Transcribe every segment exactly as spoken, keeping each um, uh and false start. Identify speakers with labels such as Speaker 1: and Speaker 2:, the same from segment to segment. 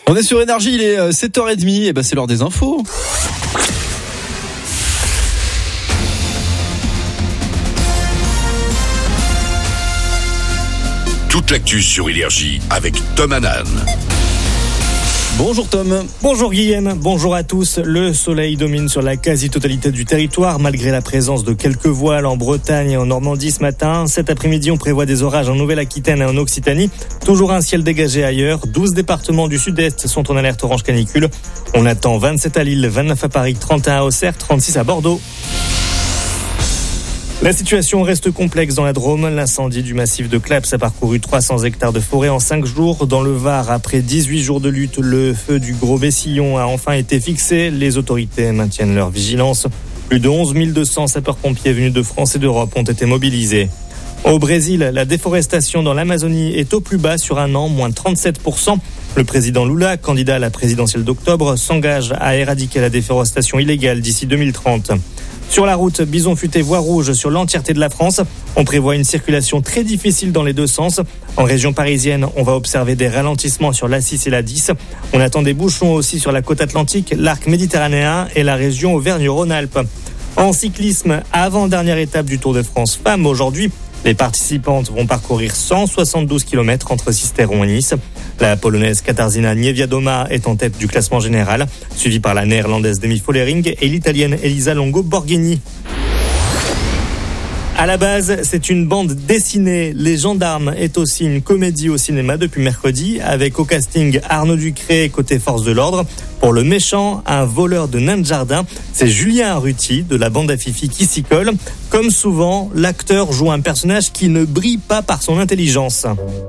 Speaker 1: On est sur Énergie, il est sept heures trente et ben c'est l'heure des infos.
Speaker 2: Toute l'actu sur Énergie avec Tom Hanan.
Speaker 1: Bonjour Tom.
Speaker 3: Bonjour Guillaume, bonjour à tous. Le soleil domine sur la quasi-totalité du territoire malgré la présence de quelques voiles en Bretagne et en Normandie ce matin. Cet après-midi, on prévoit des orages en Nouvelle-Aquitaine et en Occitanie. Toujours un ciel dégagé ailleurs. douze départements du sud-est sont en alerte orange canicule. On attend vingt-sept à Lille, vingt-neuf à Paris, trente et un à Auxerre, trente-six à Bordeaux. La situation reste complexe dans la Drôme. L'incendie du massif de Claps a parcouru trois cents hectares de forêt en cinq jours. Dans le Var, après dix-huit jours de lutte, le feu du Gros Bessillon a enfin été fixé. Les autorités maintiennent leur vigilance. Plus de onze mille deux cents sapeurs-pompiers venus de France et d'Europe ont été mobilisés. Au Brésil, la déforestation dans l'Amazonie est au plus bas sur un an, moins trente-sept pour cent. Le président Lula, candidat à la présidentielle d'octobre, s'engage à éradiquer la déforestation illégale d'ici deux mille trente. Sur la route, bison futé voie rouge sur l'entièreté de la France. On prévoit une circulation très difficile dans les deux sens. En région parisienne, on va observer des ralentissements sur l'A six et l'A dix. On attend des bouchons aussi sur la côte atlantique, l'arc méditerranéen et la région Auvergne-Rhône-Alpes. En cyclisme, avant-dernière étape du Tour de France femmes aujourd'hui, les participantes vont parcourir cent soixante-douze kilomètres entre Sisteron et Nice. La polonaise Katarzyna Niewiadoma est en tête du classement général, suivie par la néerlandaise Demi Follering et l'italienne Elisa Longo Borghini. À la base, c'est une bande dessinée. Les Gendarmes est aussi une comédie au cinéma depuis mercredi, avec au casting Arnaud Ducré côté force de l'ordre. Pour le méchant, un voleur de nains de jardin, c'est Julien Arruti de la bande à Fifi qui s'y colle. Comme souvent, l'acteur joue un personnage qui ne brille pas par son intelligence.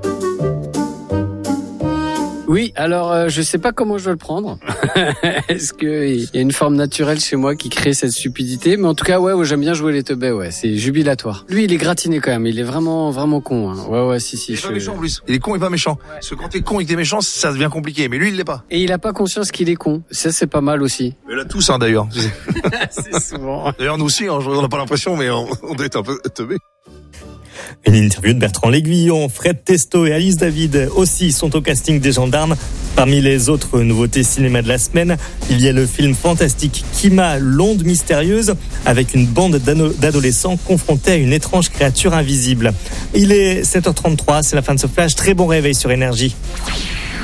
Speaker 4: Oui, alors euh, je sais pas comment je dois le prendre. Est-ce que il y a une forme naturelle chez moi qui crée cette stupidité? Mais en tout cas, ouais, ouais j'aime bien jouer les teubés, ouais, c'est jubilatoire. Lui, il est gratiné quand même, il est vraiment, vraiment con. Hein. Ouais, ouais, si, si.
Speaker 5: Il est
Speaker 4: je...
Speaker 5: pas méchant en plus. Il est con et pas méchant. Ouais. Parce que quand t'es con et que t'es méchant, ça devient compliqué. Mais lui, il l'est pas.
Speaker 4: Et il a pas conscience qu'il est con. Ça, c'est pas mal aussi.
Speaker 5: Mais là, tous, hein, d'ailleurs.
Speaker 4: C'est souvent.
Speaker 5: D'ailleurs, nous aussi, hein, on n'a pas l'impression, mais on, on doit être un peu teubés.
Speaker 3: Une interview de Bertrand L'Aiguillon, Fred Testo et Alice David aussi sont au casting des Gendarmes. Parmi les autres nouveautés cinéma de la semaine, il y a le film fantastique Kima, l'onde mystérieuse, avec une bande d'adolescents confrontés à une étrange créature invisible. Il est sept heures trente-trois, c'est la fin de ce flash. Très bon réveil sur Énergie.